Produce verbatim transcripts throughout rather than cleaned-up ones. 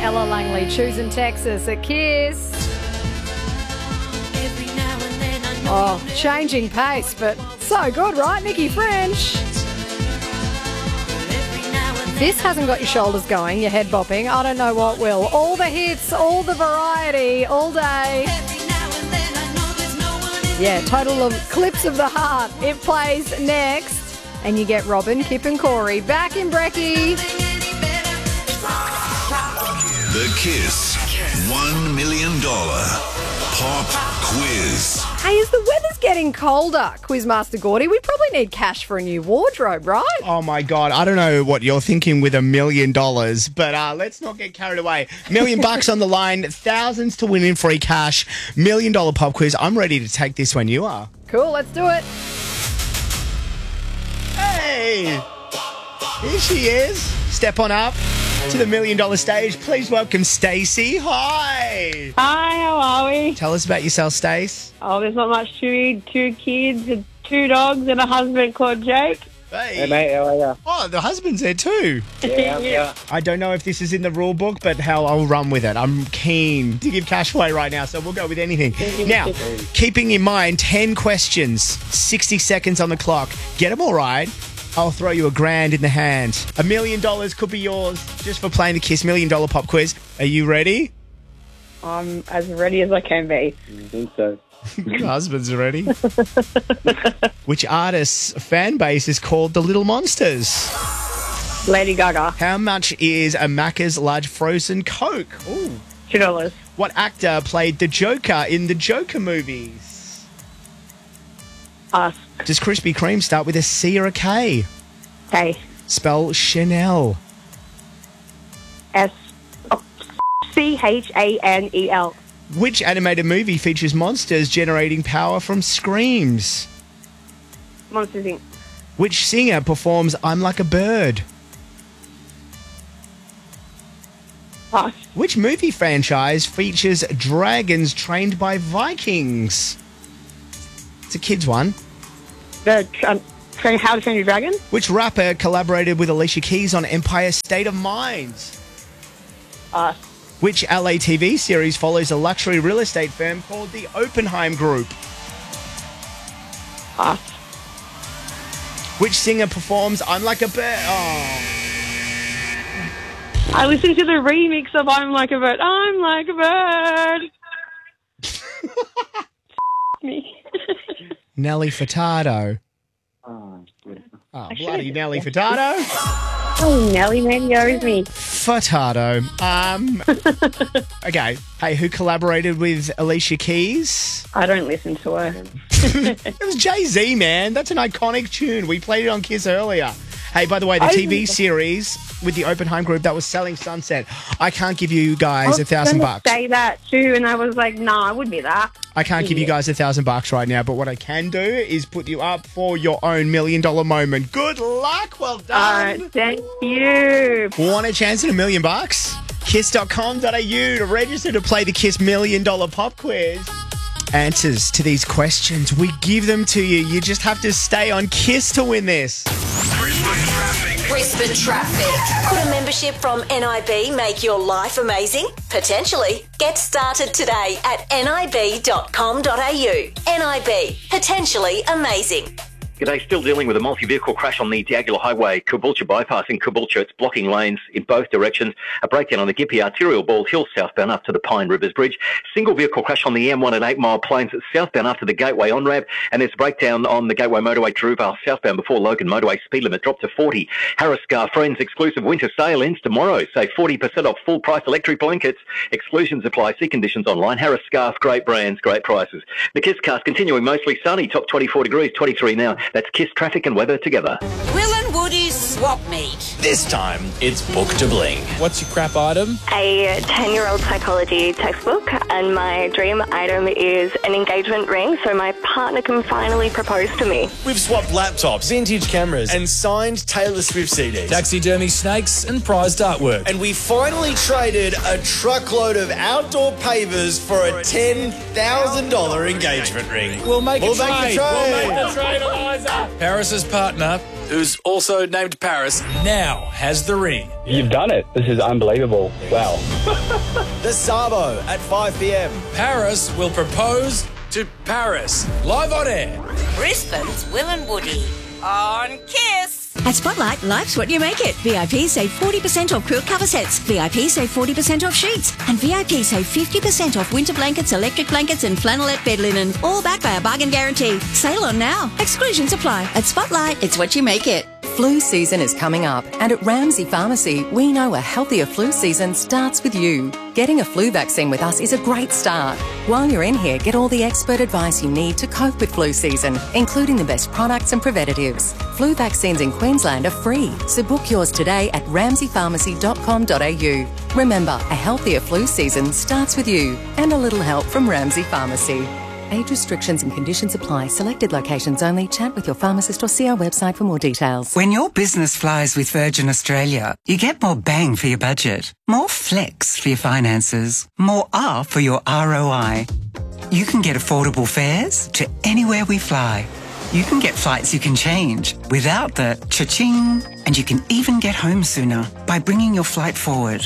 Ella Langley, choosing Texas at Kiss. Oh, changing pace, but so good, right? Nikki French. This hasn't got your shoulders going, your head bopping. I don't know what will. All the hits, all the variety, all day. Yeah, total of clips of the heart. It plays next. And you get Robin, Kip and Corey back in Brekkie. The Kiss one million dollars Pop Quiz. Hey, as the weather's getting colder, Quizmaster Gordy, we probably need cash for a new wardrobe, right? Oh, my God. I don't know what you're thinking with a million dollars, but uh, let's not get carried away. Million bucks on the line, thousands to win in free cash, million dollar pop quiz. I'm ready to take this when you are. Cool, let's do it. Hey, here she is. Step on up to the million dollar stage. Please welcome Stacey. Hi. Hi, how are we? Tell us about yourself, Stace. Oh, there's not much to read. Two kids, and two dogs, and a husband called Jake. Hey. Hey, mate, how are you? Oh, the husband's there too. Yeah, yeah. I don't know if this is in the rule book, but hell, I'll run with it. I'm keen to give cash away right now, so we'll go with anything. Now, keeping in mind, ten questions, sixty seconds on the clock. Get them all right. I'll throw you a grand in the hand. A million dollars could be yours just for playing the Kiss Million Dollar Pop Quiz. Are you ready? I'm as ready as I can be. I think so. Your husband's ready. Which artist's fan base is called the Little Monsters? Lady Gaga. How much is a Macca's large frozen Coke? Ooh. Two dollars. What actor played the Joker in the Joker movies? Us. Does Krispy Kreme start with a C or a K? K. Spell Chanel. S. Oh, C H A N E L. Which animated movie features monsters generating power from screams? Monsters Incorporated. Which singer performs I'm Like a Bird? Us. Which movie franchise features dragons trained by Vikings? It's a kid's one. The um, train, How to Train Your Dragon. Which rapper collaborated with Alicia Keys on Empire State of Mind? Us. Which L A T V series follows a luxury real estate firm called the Oppenheim Group? Us. Which singer performs I'm Like a Bird? Oh. I listened to the remix of I'm Like a Bird. I'm like a bird. Me. Nelly Furtado. Oh, good. Oh, bloody Nelly Furtado. Oh, Nelly, man, you with me. Furtado. Um, okay. Hey, who collaborated with Alicia Keys? I don't listen to her. It was Jay-Z, man. That's an iconic tune. We played it on Kiss earlier. Hey, by the way, the I T V didn't- series with the Oppenheim Group that was selling Sunset. I can't give you guys a thousand I was bucks. gonna say that too, and I was like, nah, I would be that. I can't give you Yeah. guys a thousand bucks right now, but what I can do is put you up for your own million dollar moment. Good luck. Well All done. right, thank you. Want a chance at a million bucks? kiss dot com dot a u to register to play the Kiss Million Dollar Pop Quiz. Answers to these questions, we give them to you. You just have to stay on Kiss to win this. Brisbane Traffic. Could a membership from N I B make your life amazing? Potentially. Get started today at N I B dot com dot a u. N I B. Potentially amazing. G'day, still dealing with a multi-vehicle crash on the Diagula Highway, Caboolture bypass in Caboolture. It's blocking lanes in both directions. A breakdown on the Gippy Arterial Ball Hill southbound up to the Pine Rivers Bridge. Single vehicle crash on the M one at eight Mile Plains southbound up to the Gateway on-ramp. And there's a breakdown on the Gateway Motorway to Ruvale southbound before Logan Motorway. Speed limit dropped to forty. Harriscar Friends exclusive winter sale ends tomorrow. Save forty percent off full price electric blankets. Exclusions apply. See conditions online. Harris Scarf, great brands, great prices. The Kiss cast continuing mostly sunny. Top twenty-four degrees, twenty-three now. That's Kiss traffic and weather together. Will and Woody's swap meet. This time, it's Book to Bling. What's your crap item? A ten-year-old psychology textbook, and my dream item is an engagement ring so my partner can finally propose to me. We've swapped laptops, vintage cameras, and signed Taylor Swift C Ds. Taxidermy snakes and prized artwork. And we finally traded a truckload of outdoor pavers for a ten thousand dollars engagement ring. We'll make We'll a trade. make a trade. We'll make the trade, Eliza. Paris's partner who's also named Paris, now has the ring. You've done it. This is unbelievable. Wow. The Sabo at five p.m. Paris will propose to Paris. Live on air. Brisbane's Will and Woody on Kiss. At Spotlight, life's what you make it. V I P save forty percent off quilt cover sets. V I P save forty percent off sheets. And V I P save fifty percent off winter blankets, electric blankets and flannelette bed linen. All backed by a bargain guarantee. Sale on now. Exclusions apply. At Spotlight, it's what you make it. Flu season is coming up, and at Ramsay Pharmacy, we know a healthier flu season starts with you. Getting a flu vaccine with us is a great start. While you're in here, get all the expert advice you need to cope with flu season, including the best products and preventatives. Flu vaccines in Queensland are free, so book yours today at ramsay pharmacy dot com dot a u. Remember, a healthier flu season starts with you, and a little help from Ramsay Pharmacy. Age restrictions and conditions apply. Selected locations only. Chat with your pharmacist or see our website for more details. When your business flies with Virgin Australia, you get more bang for your budget, more flex for your finances, more R for your R O I. You can get affordable fares to anywhere we fly. You can get flights you can change without the cha-ching, and you can even get home sooner by bringing your flight forward.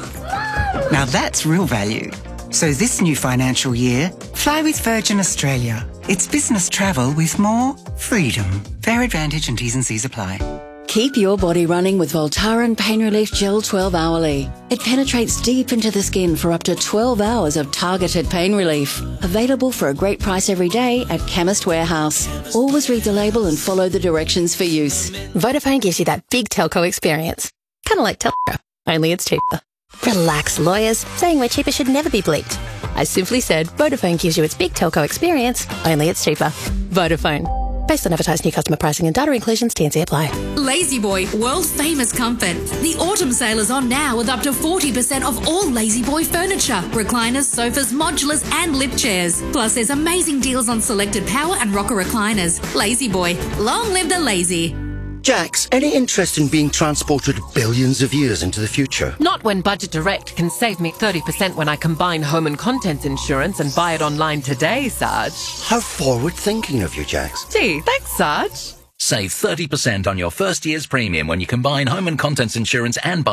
Now that's real value. So this new financial year, fly with Virgin Australia. It's business travel with more freedom. Fair advantage and T's and C's apply. Keep your body running with Voltaren Pain Relief Gel twelve hourly. It penetrates deep into the skin for up to twelve hours of targeted pain relief. Available for a great price every day at Chemist Warehouse. Always read the label and follow the directions for use. Vodafone gives you that big telco experience. Kind of like telco, only it's cheaper. Relax, lawyers. Saying we're cheaper should never be bleeped. I simply said Vodafone gives you its big telco experience, only it's cheaper. Vodafone. Based on advertised new customer pricing and data inclusions, T and C apply. Lazy Boy, world famous comfort. The autumn sale is on now with up to forty percent off all Lazy Boy furniture, recliners, sofas, modulars and lift chairs. Plus there's amazing deals on selected power and rocker recliners. Lazy Boy, long live the lazy. Jax, any interest in being transported billions of years into the future? Not when Budget Direct can save me thirty percent when I combine home and contents insurance and buy it online today, Sarge. How forward-thinking of you, Jax. Gee, thanks, Sarge. Save thirty percent on your first year's premium when you combine home and contents insurance and buy